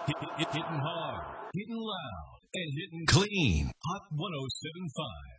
Hitting hard, hitting loud, and hitting clean. Hot 107.5.